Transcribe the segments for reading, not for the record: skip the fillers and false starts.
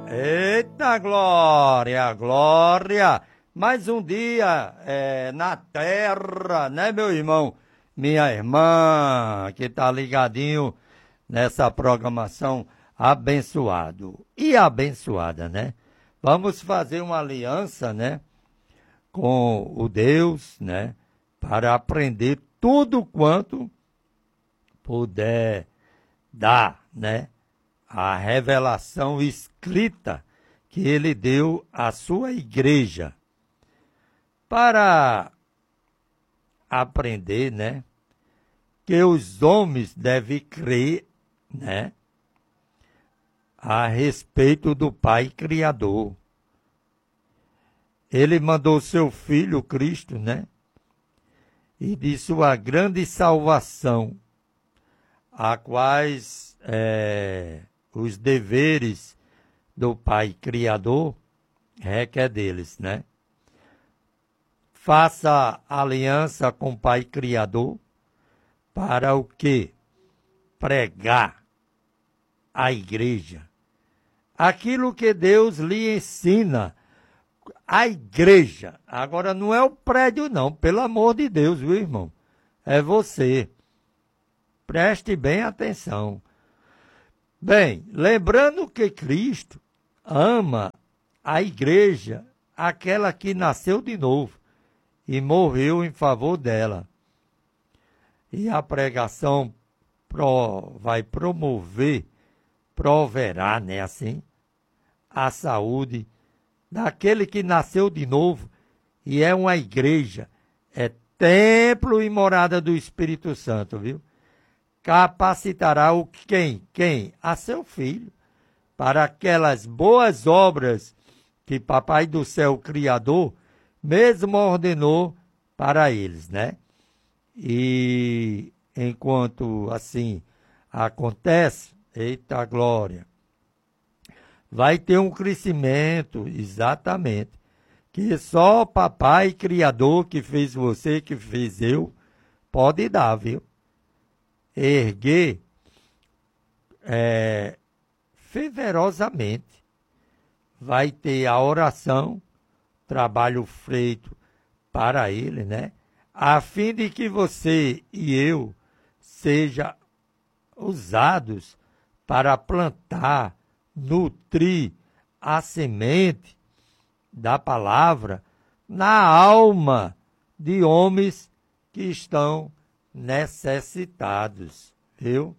Eita glória, glória! Mais um dia na terra, né, meu irmão? Minha irmã, que tá ligadinho nessa programação abençoado e abençoada, né? Vamos fazer uma aliança, né, com o Deus, né, para aprender tudo quanto puder dar, né? A revelação escrita que ele deu à sua igreja para aprender, né, que os homens devem crer, né, a respeito do Pai Criador. Ele mandou seu Filho Cristo, né, e de sua grande salvação, a quais os deveres do Pai Criador requer deles, né? Faça aliança com o Pai Criador para o quê? Pregar a igreja. Aquilo que Deus lhe ensina, a igreja. Agora não é o prédio não, pelo amor de Deus, viu, irmão? É você. Preste bem atenção. Bem, lembrando que Cristo ama a igreja, aquela que nasceu de novo e morreu em favor dela. E a pregação vai proverá, né, assim, a saúde daquele que nasceu de novo e é uma igreja, é templo e morada do Espírito Santo, viu? Capacitará o quem? Quem? A seu filho, para aquelas boas obras que Papai do Céu Criador mesmo ordenou para eles, né? E enquanto assim acontece, eita glória, vai ter um crescimento, exatamente, que só Papai Criador que fez você, que fez eu, pode dar, viu? Erguer fervorosamente. Vai ter a oração, trabalho feito para ele, né? A fim de que você e eu sejam usados para plantar, nutrir a semente da palavra na alma de homens que estão necessitados, viu?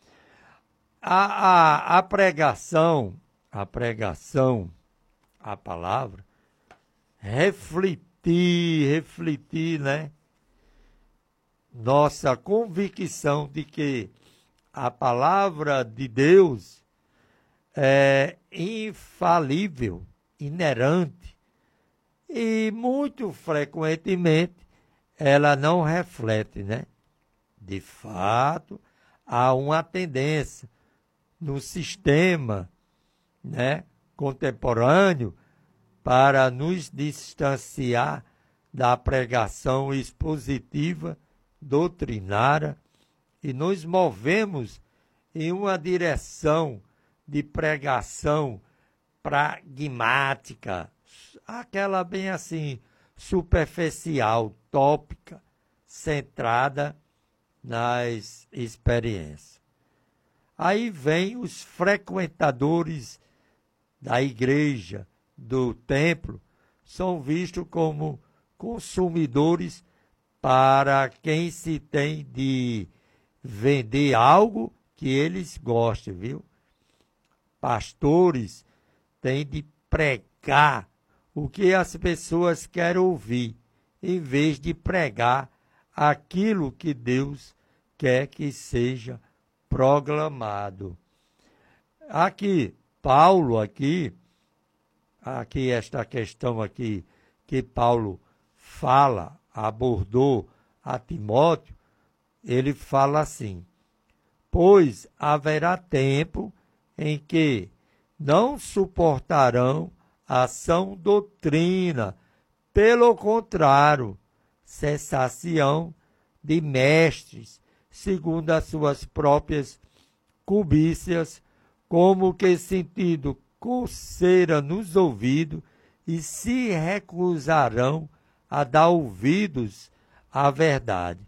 A pregação, a palavra, refletir, né? Nossa convicção de que a palavra de Deus é infalível, inerente, e muito frequentemente ela não reflete, né? De fato, há uma tendência no sistema, né, contemporâneo para nos distanciar da pregação expositiva, doutrinária, e nos movemos em uma direção de pregação pragmática, aquela bem assim, superficial, tópica, centrada nas experiências. Aí vem os frequentadores da igreja, do templo, são vistos como consumidores para quem se tem de vender algo que eles gostem, viu? Pastores têm de pregar o que as pessoas querem ouvir, em vez de pregar aquilo que Deus quer que seja proclamado. Aqui, Paulo, aqui esta questão aqui que Paulo abordou a Timóteo, ele fala assim: pois haverá tempo em que não suportarão a sã doutrina, pelo contrário, cessação de mestres, segundo as suas próprias cobiças, como que sentindo coceira nos ouvidos e se recusarão a dar ouvidos à verdade,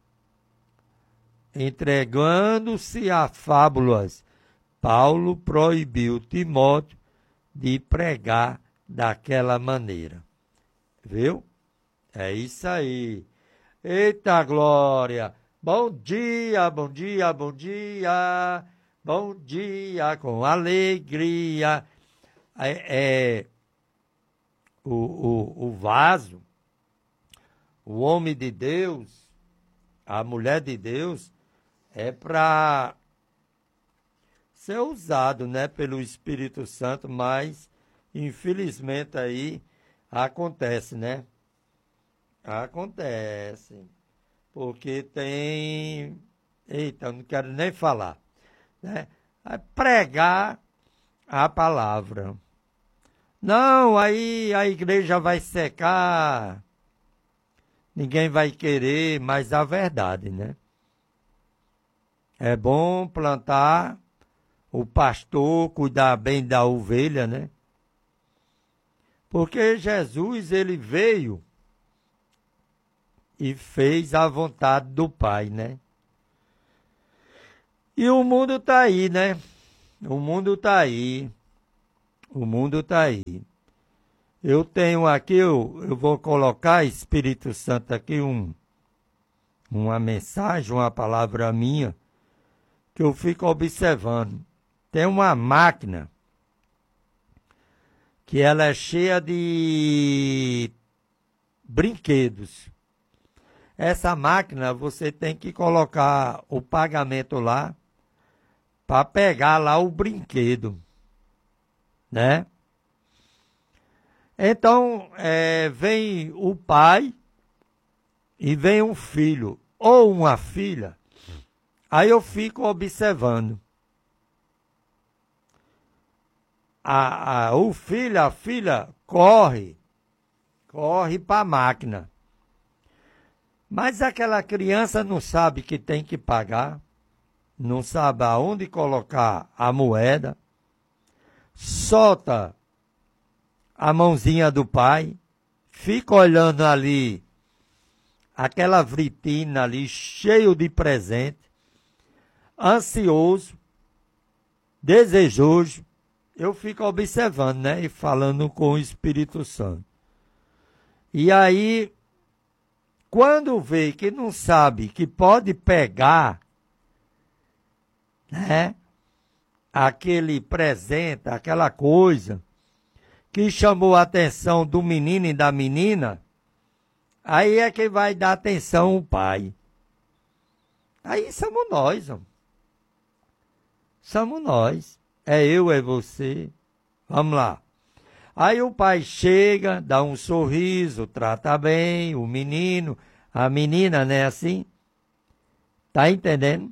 entregando-se a fábulas. Paulo proibiu Timóteo de pregar daquela maneira. Viu? É isso aí. Eita glória! Bom dia, bom dia, bom dia! Bom dia com alegria. O vaso, o homem de Deus, a mulher de Deus, é para ser usado, né, pelo Espírito Santo, mas infelizmente aí acontece, né? Acontece. Porque tem... Eita, não quero nem falar, né? É pregar a palavra. Não, aí a igreja vai secar, ninguém vai querer mais a verdade, né? É bom plantar, o pastor cuidar bem da ovelha, né? Porque Jesus, ele veio e fez a vontade do Pai, né? E o mundo está aí, né? O mundo está aí. O mundo está aí. Eu tenho aqui, eu vou colocar, Espírito Santo, aqui uma mensagem, uma palavra minha, que eu fico observando. Tem uma máquina que ela é cheia de brinquedos. Essa máquina você tem que colocar o pagamento lá para pegar lá o brinquedo, né? Então, vem o pai e vem um filho ou uma filha. Aí eu fico observando. O filho, a filha, corre para a máquina. Mas aquela criança não sabe que tem que pagar, não sabe aonde colocar a moeda, solta a mãozinha do pai, fica olhando ali, aquela vitrine ali, cheio de presente, ansioso, desejoso. Eu fico observando, né? E falando com o Espírito Santo. E aí, quando vê que não sabe que pode pegar, né? Aquele presente, aquela coisa que chamou a atenção do menino e da menina, aí é que vai dar atenção o pai. Aí somos nós, homem. Somos nós. É eu, é você. Vamos lá. Aí o pai chega, dá um sorriso, trata bem o menino, a menina, né, assim. Tá entendendo?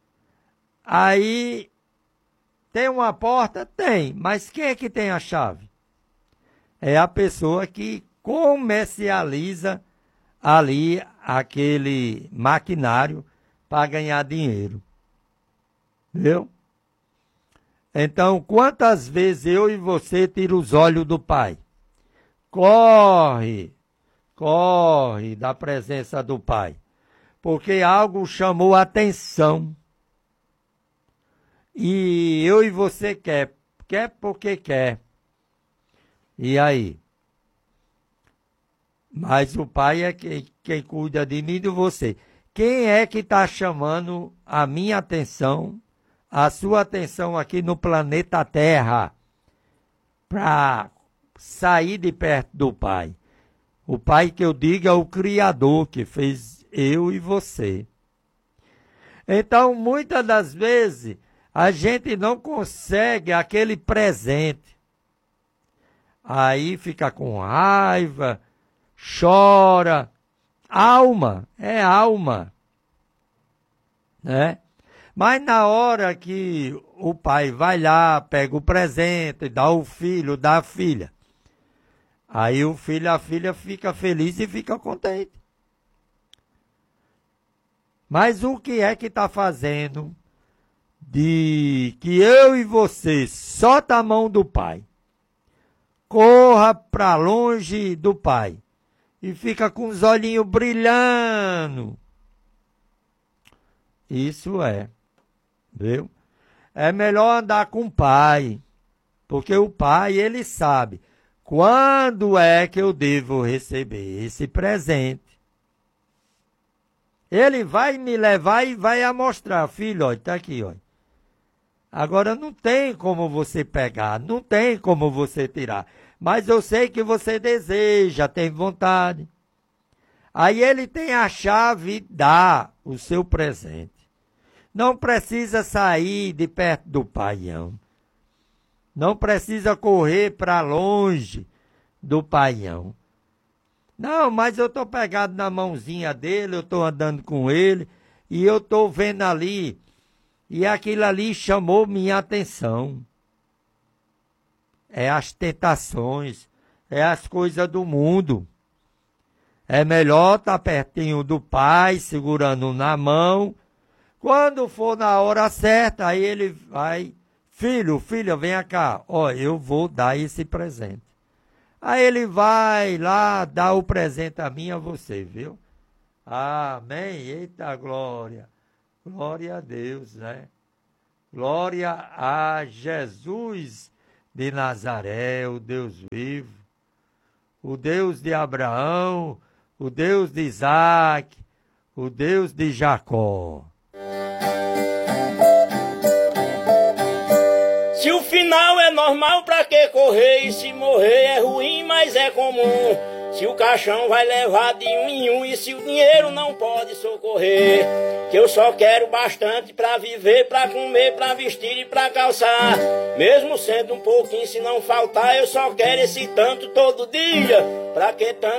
Aí, tem uma porta? Tem. Mas quem é que tem a chave? É a pessoa que comercializa ali aquele maquinário para ganhar dinheiro. Viu? Então, quantas vezes eu e você tira os olhos do Pai? Corre da presença do Pai. Porque algo chamou a atenção. E eu e você quer porque quer. E aí? Mas o Pai é quem cuida de mim e de você. Quem é que está chamando a minha atenção, a sua atenção aqui no planeta Terra, para sair de perto do Pai? O Pai que eu digo é o Criador que fez eu e você. Então, muitas das vezes, a gente não consegue aquele presente. Aí fica com raiva, chora. Alma, é alma, né? Mas na hora que o pai vai lá, pega o presente, dá ao filho, dá à filha, aí o filho e a filha fica feliz e fica contente. Mas o que é que está fazendo de que eu e você solta a mão do pai, corra para longe do pai e fica com os olhinhos brilhando. Isso viu? É melhor andar com o pai, porque o pai, ele sabe quando é que eu devo receber esse presente. Ele vai me levar e vai mostrar, filho, olha, tá aqui, olha. Agora não tem como você pegar, não tem como você tirar, mas eu sei que você deseja, tem vontade. Aí ele tem a chave e dá o seu presente. Não precisa sair de perto do paião. Não precisa correr para longe do paião. Não, mas eu estou pegado na mãozinha dele, eu estou andando com ele, e eu estou vendo ali, e aquilo ali chamou minha atenção. É as tentações, é as coisas do mundo. É melhor estar pertinho do pai, segurando na mão. Quando for na hora certa, aí ele vai, filho, filha, venha cá, ó, eu vou dar esse presente. Aí ele vai lá dar o presente a mim e a você, viu? Amém, eita glória, glória a Deus, né? Glória a Jesus de Nazaré, o Deus vivo, o Deus de Abraão, o Deus de Isaac, o Deus de Jacó. Se o final é normal, pra que correr? E se morrer é ruim, mas é comum. Se o caixão vai levar de um em um, e se o dinheiro não pode socorrer. Que eu só quero bastante pra viver, pra comer, pra vestir e pra calçar. Mesmo sendo um pouquinho, se não faltar, eu só quero esse tanto todo dia. Pra que tanto?